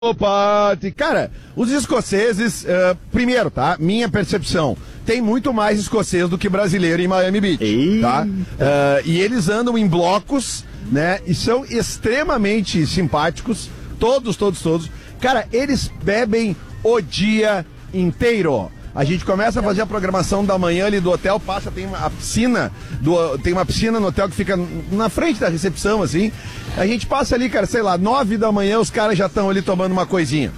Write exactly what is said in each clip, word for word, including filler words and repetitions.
Opa, cara, os escoceses, uh, primeiro, tá? Minha percepção, tem muito mais escocês do que brasileiro em Miami Beach, Eita. tá? Uh, e eles andam em blocos, né? E são extremamente simpáticos, todos, todos, todos. Cara, eles bebem o dia inteiro. A gente começa a fazer a programação da manhã ali do hotel, passa, tem uma piscina, do, tem uma piscina no hotel que fica na frente da recepção, assim. A gente passa ali, cara, sei lá, nove da manhã, os caras já estão ali tomando uma coisinha.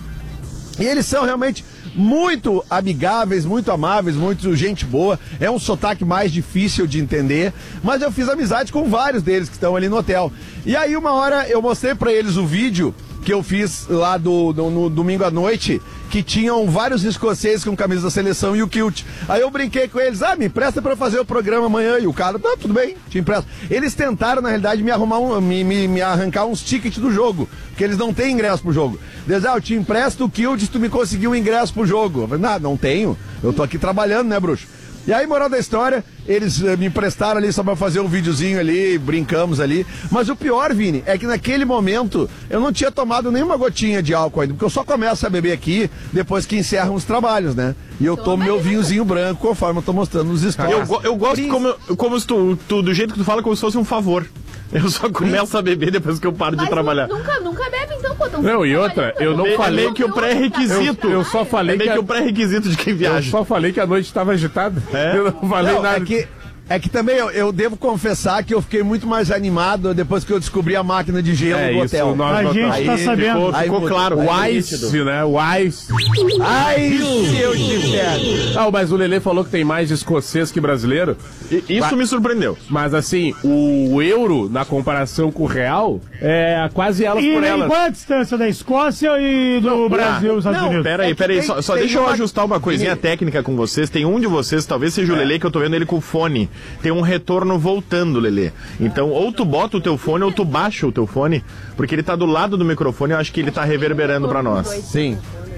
E eles são realmente muito amigáveis, muito amáveis, muito gente boa. É um sotaque mais difícil de entender, mas eu fiz amizade com vários deles que estão ali no hotel. E aí uma hora eu mostrei pra eles o vídeo que eu fiz lá do, do, no domingo à noite, que tinham vários escoceses com camisa da seleção e o kilt. Aí eu brinquei com eles, ah, me empresta pra fazer o programa amanhã. E o cara, tá, tudo bem, te empresto. Eles tentaram, na realidade, me arrumar um, me, me, me arrancar uns tickets do jogo, porque eles não têm ingresso pro jogo. Eles, ah, eu te empresto o kilt se tu me conseguir um ingresso pro jogo. Eu falei, não, não tenho, eu tô aqui trabalhando, né, bruxo? E aí, moral da história, eles uh, me emprestaram ali só pra fazer um videozinho ali, brincamos ali. Mas o pior, Vini, é que naquele momento eu não tinha tomado nenhuma gotinha de álcool ainda, porque eu só começo a beber aqui depois que encerram os trabalhos, né? E eu tomo meu vinhozinho branco, conforme eu tô mostrando nos stories. Eu, eu gosto como, como se tu, tu, do jeito que tu fala, como se fosse um favor. Eu só começo a beber depois que eu paro Mas de trabalhar. Nunca, nunca bebe então, pô. Não, e outra, eu não falei que o pré-requisito. Eu, eu só falei é meio que, que a... o pré-requisito de quem viaja. Eu só falei que a noite estava agitada. É? Eu não falei não, nada. É que, é que também eu, eu devo confessar que eu fiquei muito mais animado depois que eu descobri a máquina de gelo é do isso, hotel. Nós a gente aí tá sabendo. Ficou, aí, ficou claro. O Ice, né? O Ice. Ai, Deus de pé. Ah, mas o Lelê falou que tem mais escocês que brasileiro. E, isso mas, me surpreendeu. Mas assim, o euro, na comparação com o real, é quase elas E por em elas. qual a distância da Escócia e do Não, Brasil, não, os Estados não, Unidos? peraí, É peraí, tem- só, só tem deixa eu uma- ajustar uma coisinha técnica com vocês. Tem um de vocês, talvez seja o Lelê, que eu tô vendo ele com o fone. Tem um retorno voltando, Lelê. Então, ou tu bota o teu fone, ou tu baixa o teu fone, porque ele tá do lado do microfone, eu acho que ele tá reverberando pra nós. Sim.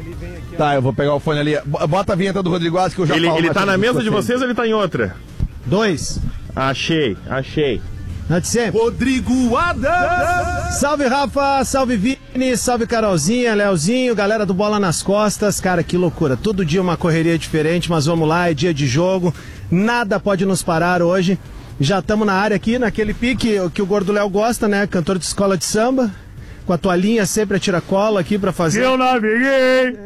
Tá, eu vou pegar o fone ali. Bota a vinheta do Rodrigo Assi que eu já Ele, falo ele mais tá na sobre mesa de escocês. vocês ou ele tá em outra? Dois. Achei, achei. Não de sempre. Rodrigo Adams! Salve, Rafa. Salve, Vini. Salve, Carolzinha, Leozinho, galera do Bola nas Costas. Cara, que loucura. Todo dia uma correria diferente, mas vamos lá, é dia de jogo. Nada pode nos parar hoje. Já estamos na área aqui, naquele pique que o Gordo Léo gosta, né? Cantor de escola de samba. Com a toalhinha sempre a tiracola aqui pra fazer. Eu naveguei,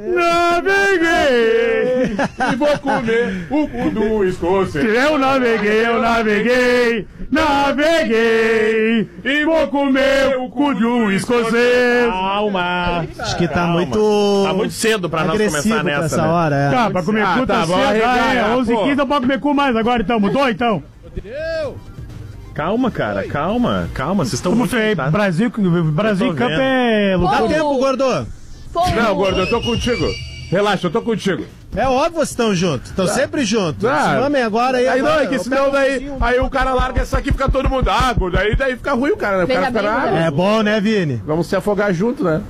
naveguei, E vou comer o cu do escocês. eu naveguei, eu naveguei, naveguei, e vou comer o cu de um escocês. Calma. Acho que tá Calma. muito. Tá muito cedo pra nós agressivo começar pra nessa, essa né? hora. É. Tá, pra comer Ah, cu tá, tá vamos cedo, arregar, ah, é, onze e pô. quinze não pode comer cu mais agora então, mudou então? Calma, cara, calma, calma, vocês estão Como muito... foi? tá? Brasil, Brasil Eu em tô campo vendo. é Dá lutar. tempo, Gordo. Fogo. Não, Gordo, eu tô contigo. Relaxa, eu tô contigo. É óbvio que vocês estão juntos. Estão sempre juntos. Ah. Se mamem agora aí. Aí não, agora, é que eu senão pego daí, um pouquinho. aí o cara larga essa aqui e fica todo mundo água, daí, daí fica ruim o cara, né? O cara Veja fica bem, na água. Gordo. É bom, né, Vini? Vamos se afogar junto, né?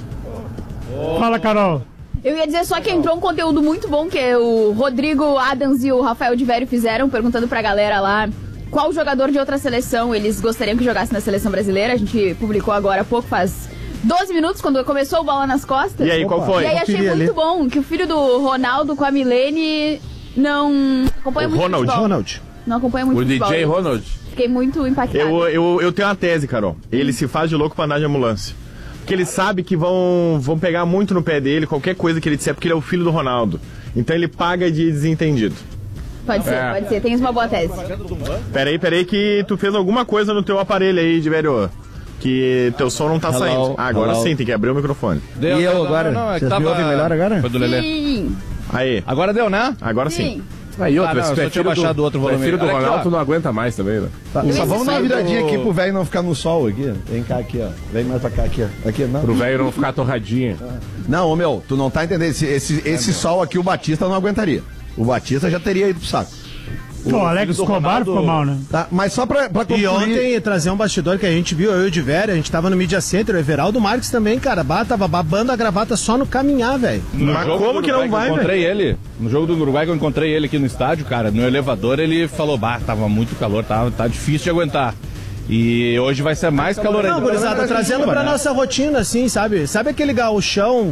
Fala, Carol. Eu ia dizer só que entrou um conteúdo muito bom que o Rodrigo Adams e o Rafael de Vério fizeram, perguntando pra galera lá qual jogador de outra seleção eles gostariam que jogasse na seleção brasileira. A gente publicou agora há pouco, faz doze minutos, quando começou o Bola nas Costas. E aí, qual foi? E aí achei Conferi muito ali. bom que o filho do Ronaldo com a Milene não acompanha O muito Ronald. futebol. Ronald. Não acompanha muito O futebol. D J Ronald. Fiquei muito impactada. Eu, eu, eu tenho uma tese, Carol. Ele se faz de louco pra andar de ambulância. Porque ele sabe que vão, vão pegar muito no pé dele, qualquer coisa que ele disser, porque ele é o filho do Ronaldo. Então ele paga de desentendido. Pode ser, É. pode ser. Tens uma boa tese. Peraí, peraí que tu fez alguma coisa no teu aparelho aí, de velho. Que teu som não tá Hello, saindo. Ah, agora hello. sim, tem que abrir o microfone. Deu, E eu não, agora? Não, não, é que Vocês tava... me ouvem melhor agora? Foi do Lelê. Sim, Aí, Agora deu, né? agora sim. sim. Aí outra, Ah, não, se eu tu é só tinha filho baixado do, outro tu é volume. filho do Olha aqui, Ronaldo, ó. tu não aguenta mais também, né? Tá, Eu só ia vamos dar uma dizer- viradinha aqui pro velho não ficar no sol aqui. Vem cá aqui, ó. Vem mais pra cá aqui, ó. Aqui, não. Pro velho não ficar torradinha. Não, ô meu, tu não tá entendendo. Esse, esse, esse sol aqui o Batista não aguentaria. O Batista já teria ido pro saco. O Alex Escobar ficou mal, né? Tá? Mas só pra, pra concluir... E ontem, trazer um bastidor que a gente viu, eu e o de Vério, a gente tava no Media Center, o Everaldo Marques também, cara, bah, tava babando a gravata só no caminhar, velho. Mas como que não vai, Eu velho? encontrei ele, no jogo do Uruguai que eu encontrei ele aqui no estádio, cara, no elevador ele falou, bah, tava muito calor, tava, tá difícil de aguentar. E hoje vai ser mais calor ainda. Não, gurizada, trazendo pra nossa rotina, assim, sabe? Sabe aquele gauchão